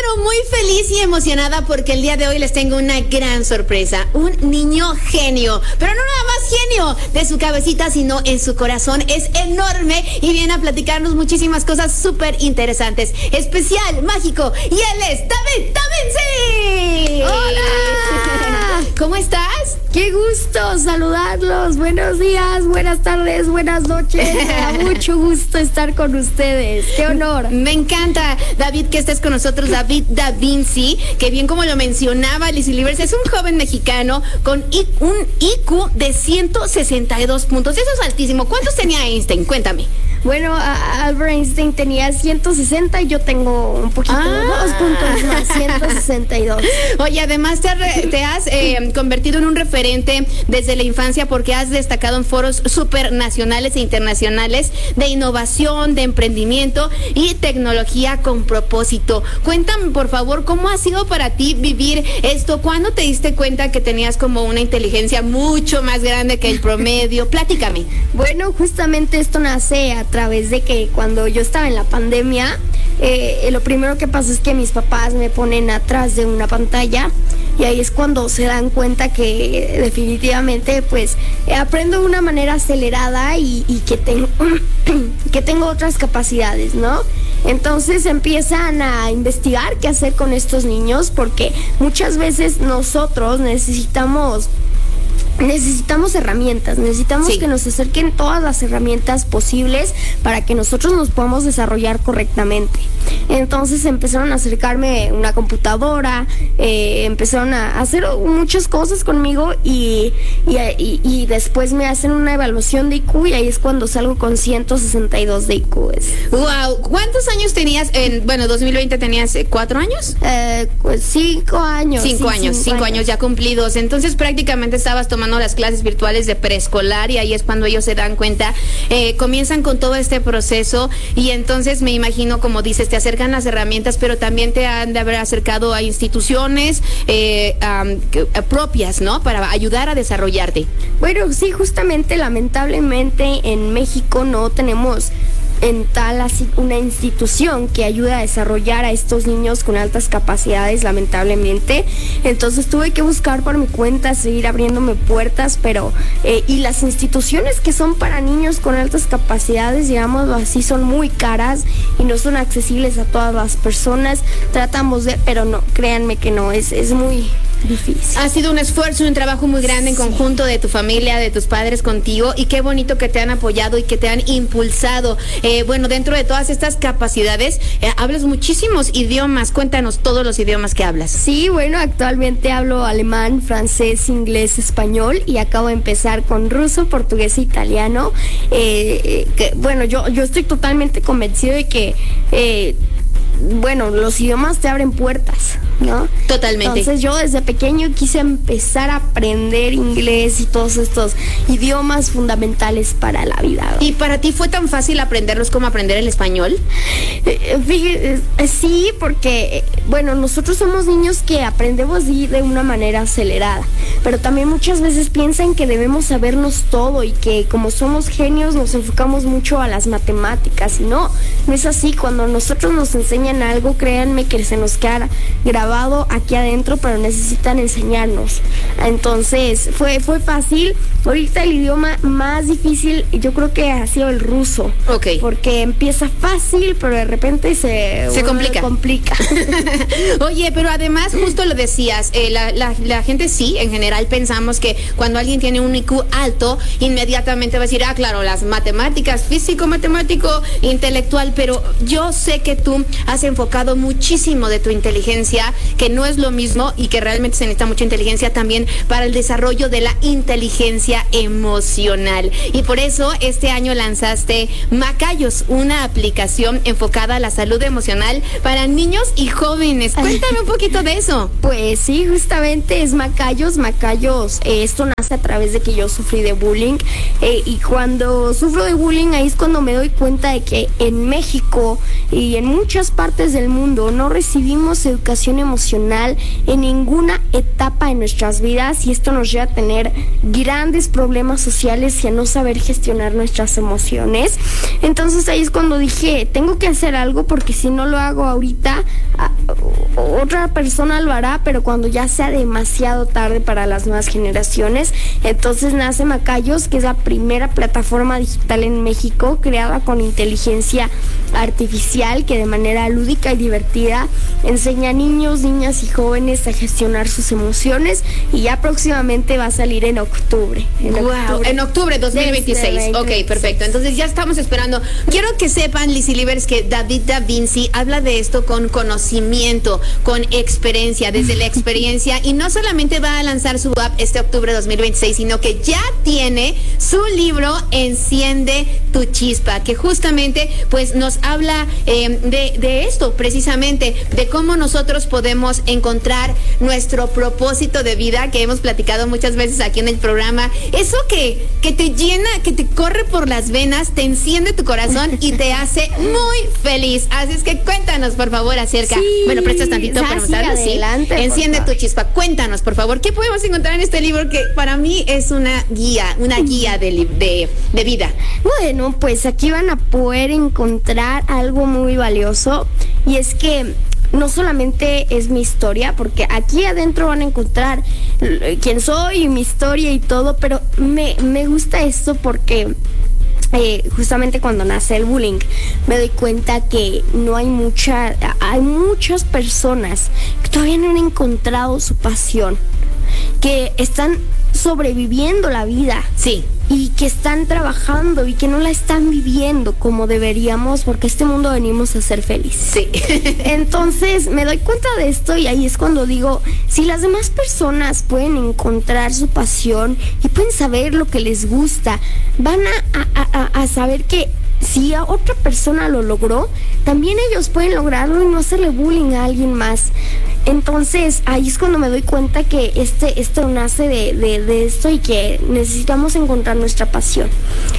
pero muy feliz y emocionada porque el día de hoy les tengo una gran sorpresa. Un niño genio, pero no nada más genio de su cabecita, sino en su corazón. Es enorme y viene a platicarnos muchísimas cosas súper interesantes. Especial, mágico, y él es David Da Vinci. ¡Hola! ¿Cómo estás? ¡Qué gusto saludarlos! Buenos días, buenas tardes, buenas noches. Me da mucho gusto estar con ustedes. ¡Qué honor! Me encanta, David, que estés con nosotros. David Da Vinci, que bien como lo mencionaba Liz Livers, es un joven mexicano con un IQ de 162 puntos. Eso es altísimo. ¿Cuántos tenía Einstein? Cuéntame. Bueno, Albert Einstein tenía 160 y yo tengo un poquito, 2 puntos más, 162. Oye, además te has convertido en un referente desde la infancia porque has destacado en foros supernacionales e internacionales de innovación, de emprendimiento y tecnología con propósito. Cuéntame, por favor, ¿cómo ha sido para ti vivir esto? ¿Cuándo te diste cuenta que tenías como una inteligencia mucho más grande que el promedio? Platícame. Bueno, justamente esto nace a través de que cuando yo estaba en la pandemia, lo primero que pasa es que mis papás me ponen atrás de una pantalla y ahí es cuando se dan cuenta que definitivamente pues aprendo de una manera acelerada y que tengo otras capacidades, ¿no? Entonces empiezan a investigar qué hacer con estos niños porque muchas veces nosotros necesitamos herramientas, necesitamos que nos acerquen todas las herramientas posibles para que nosotros nos podamos desarrollar correctamente. Entonces empezaron a acercarme una computadora, empezaron a hacer muchas cosas conmigo y después me hacen una evaluación de IQ y ahí es cuando salgo con 162 de IQ. Wow, ¿cuántos años tenías? 2020 tenías 4 años. Pues 5 años. 5 años ya cumplidos. Entonces prácticamente estabas tomando las clases virtuales de preescolar y ahí es cuando ellos se dan cuenta, comienzan con todo este proceso y entonces me imagino, como dices, te acercan las herramientas, pero también te han de haber acercado a instituciones propias, ¿no? Para ayudar a desarrollarte. Bueno, sí, justamente, lamentablemente en México no tenemos en tal así una institución que ayuda a desarrollar a estos niños con altas capacidades, lamentablemente. Entonces tuve que buscar por mi cuenta, seguir abriéndome puertas, pero y las instituciones que son para niños con altas capacidades, digámoslo así, son muy caras y no son accesibles a todas las personas. Tratamos de, pero no, créanme que no, es muy difícil. Ha sido un esfuerzo y un trabajo muy grande en conjunto de tu familia, de tus padres contigo, y qué bonito que te han apoyado y que te han impulsado. Dentro de todas estas capacidades, hablas muchísimos idiomas. Cuéntanos todos los idiomas que hablas. Sí, bueno, actualmente hablo alemán, francés, inglés, español y acabo de empezar con ruso, portugués e italiano. Yo estoy totalmente convencido de que los idiomas te abren puertas, ¿no? Totalmente. Entonces yo desde pequeño quise empezar a aprender inglés y todos estos idiomas fundamentales para la vida, ¿no? ¿Y para ti fue tan fácil aprenderlos como aprender el español? Sí, porque, nosotros somos niños que aprendemos de una manera acelerada, pero también muchas veces piensan que debemos sabernos todo y que como somos genios nos enfocamos mucho a las matemáticas, y no es así. Cuando nosotros nos enseñan algo, créanme que se nos queda grabado aquí adentro, pero necesitan enseñarnos. Entonces fue fácil. Ahorita el idioma más difícil yo creo que ha sido el ruso. Okay. Porque empieza fácil, pero de repente se complica. Oye, pero además justo lo decías, la gente sí, en general pensamos que cuando alguien tiene un IQ alto, inmediatamente va a decir, claro, las matemáticas, físico, matemático, intelectual, pero yo sé que tú has enfocado muchísimo de tu inteligencia, que no es lo mismo y que realmente se necesita mucha inteligencia también para el desarrollo de la inteligencia emocional. Y por eso este año lanzaste Macayos, una aplicación enfocada a la salud emocional para niños y jóvenes. Cuéntame un poquito de eso. Pues sí, justamente es Macayos. Esto nace a través de que yo sufrí de bullying y cuando sufro de bullying ahí es cuando me doy cuenta de que en México y en muchas partes del mundo no recibimos educación emocional en ninguna etapa de nuestras vidas, y esto nos lleva a tener grandes problemas sociales y a no saber gestionar nuestras emociones. Entonces ahí es cuando dije, tengo que hacer algo, porque si no lo hago ahorita, otra persona lo hará, pero cuando ya sea demasiado tarde para las nuevas generaciones. Entonces nace Macayos, que es la primera plataforma digital en México creada con inteligencia artificial, que de manera lúdica y divertida enseña a niños, niñas y jóvenes a gestionar sus emociones, y ya próximamente va a salir en octubre. En octubre 2026. Ok, perfecto. Entonces ya estamos esperando. Quiero que sepan, Lizzy Livers, que David Da Vinci habla de esto con conocimiento, con experiencia, desde la experiencia, y no solamente va a lanzar su app este octubre 2026, sino que ya tiene su libro Enciende tu Chispa, que justamente pues nos habla de esto, precisamente, de cómo nosotros podemos encontrar nuestro propósito de vida, que hemos platicado muchas veces aquí en el programa. Eso que te llena, que te corre por las venas, te enciende tu corazón y te hace muy feliz. Así es que cuéntanos, por favor, acerca. Sí, bueno, prestas tantito para mostrarlo. Adelante, sí. Enciende tu chispa. Cuéntanos, por favor, ¿qué podemos encontrar en este libro que para mí es una guía de vida? Bueno, pues aquí van a poder encontrar algo muy valioso, y es que no solamente es mi historia, porque aquí adentro van a encontrar quién soy y mi historia y todo, pero me gusta esto porque justamente cuando nace el bullying me doy cuenta que hay muchas personas que todavía no han encontrado su pasión, que están sobreviviendo la vida. Sí. Y que están trabajando y que no la están viviendo como deberíamos, porque este mundo venimos a ser felices. Sí. Entonces me doy cuenta de esto, y ahí es cuando digo, si las demás personas pueden encontrar su pasión y pueden saber lo que les gusta, van a saber que si a otra persona lo logró, también ellos pueden lograrlo y no hacerle bullying a alguien más. Entonces ahí es cuando me doy cuenta que esto nace de esto, y que necesitamos encontrar nuestra pasión.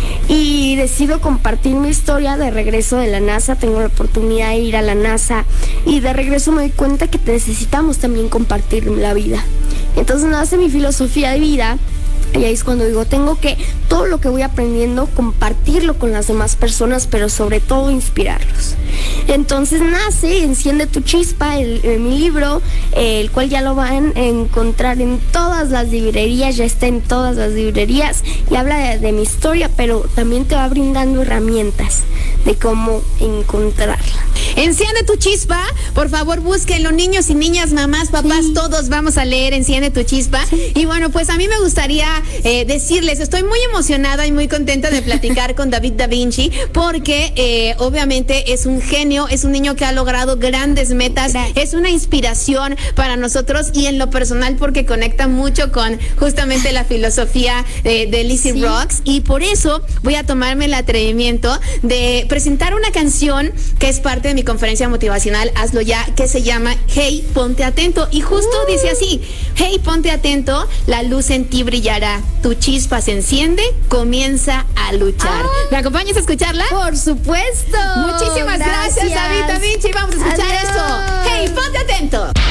Y decido compartir mi historia de regreso de la NASA. Tengo la oportunidad de ir a la NASA, y de regreso me doy cuenta que necesitamos también compartir la vida. Entonces nace mi filosofía de vida. Y ahí es cuando digo, tengo que, todo lo que voy aprendiendo, compartirlo con las demás personas, pero sobre todo inspirarlos. Entonces nace Enciende tu Chispa, mi libro, el cual ya lo van a encontrar en todas las librerías, ya está en todas las librerías, y habla de mi historia, pero también te va brindando herramientas de cómo encontrarla. Enciende tu Chispa, por favor búsquenlo, niños y niñas, mamás, papás, sí. Todos vamos a leer Enciende tu Chispa. Sí. Y bueno, pues a mí me gustaría decirles, estoy muy emocionada y muy contenta de platicar con David Da Vinci, porque obviamente es un genio, es un niño que ha logrado grandes metas, es una inspiración para nosotros, y en lo personal porque conecta mucho con justamente la filosofía de Lizzy sí. Rocks, y por eso voy a tomarme el atrevimiento de presentar una canción que es parte de mi conferencia motivacional Hazlo Ya, que se llama Hey, ponte atento, y justo dice así: hey, ponte atento, la luz en ti brillará, tu chispa se enciende, comienza a luchar. ¿Me acompañas a escucharla? Por supuesto. Muchísimas gracias, David Da Vinci. Vamos a escuchar esto. Hey, ponte atento.